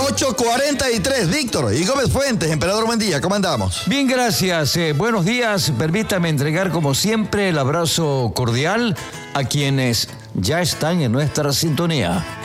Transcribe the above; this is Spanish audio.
8:43. Víctor y Gómez Fuentes, Emperador, buen día, ¿cómo andamos? Bien, gracias. Buenos días. Permítame entregar, como siempre, el abrazo cordial a quienes ya están en nuestra sintonía.